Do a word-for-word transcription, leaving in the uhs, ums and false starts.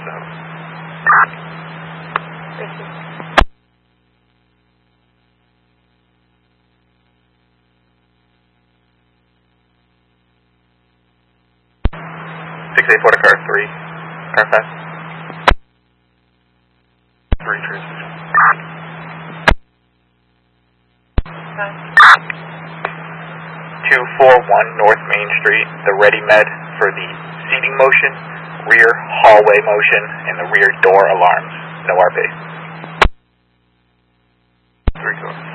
seven. Thank you. six eight four to car three. Car five. three transmission. two four one North Main Street, the Ready Med for the seating motion, rear hallway motion, and the rear door alarms. No R P. three two.